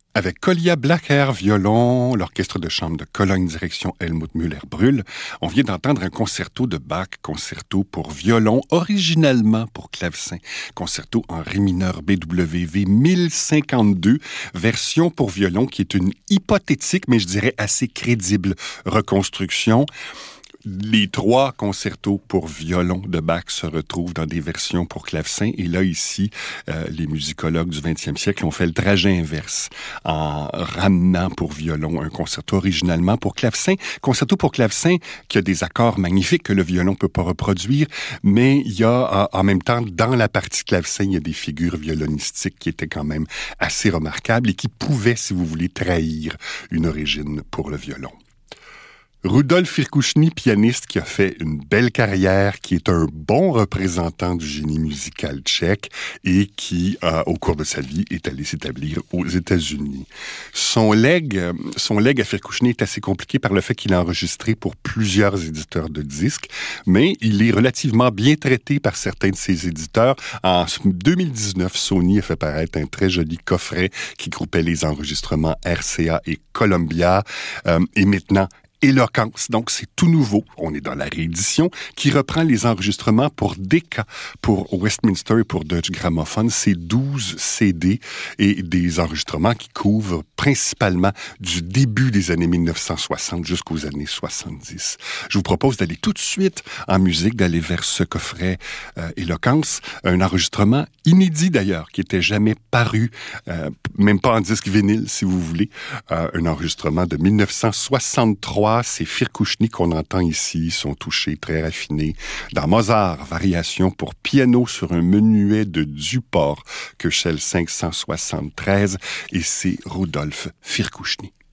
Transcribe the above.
Avec Kolja Blacher, violon, l'orchestre de chambre de Cologne, direction Helmut Müller-Brühl, on vient d'entendre un concerto de Bach, concerto pour violon, originellement pour clavecin, concerto en ré mineur BWV 1052, version pour violon qui est une hypothétique, mais je dirais assez crédible reconstruction. Les trois concertos pour violon de Bach se retrouvent dans des versions pour clavecin. Et là, ici, les musicologues du 20e siècle ont fait le trajet inverse en ramenant pour violon un concerto originalement pour clavecin. Concerto pour clavecin qui a des accords magnifiques que le violon peut pas reproduire, mais il y a en même temps, dans la partie clavecin, il y a des figures violonistiques qui étaient quand même assez remarquables et qui pouvaient, si vous voulez, trahir une origine pour le violon. Rudolf Firkušny, pianiste qui a fait une belle carrière, qui est un bon représentant du génie musical tchèque et qui, au cours de sa vie, est allé s'établir aux États-Unis. Son legs à Firkušny est assez compliqué par le fait qu'il a enregistré pour plusieurs éditeurs de disques, mais il est relativement bien traité par certains de ses éditeurs. En 2019, Sony a fait paraître un très joli coffret qui groupait les enregistrements RCA et Columbia. Et maintenant, Éloquence, donc c'est tout nouveau, on est dans la réédition, qui reprend les enregistrements pour Decca, pour Westminster et pour Deutsche Grammophon. C'est 12 CD et des enregistrements qui couvrent principalement du début des années 1960 jusqu'aux années 70. Je vous propose d'aller tout de suite en musique, d'aller vers ce coffret Éloquence, un enregistrement inédit d'ailleurs, qui n'était jamais paru, même pas en disque vinyle si vous voulez, un enregistrement de 1963. C'est Firkušny qu'on entend ici, son toucher très raffiné. Dans Mozart, variation pour piano sur un menuet de Duport, Köchel 573, et c'est Rudolf Firkušny.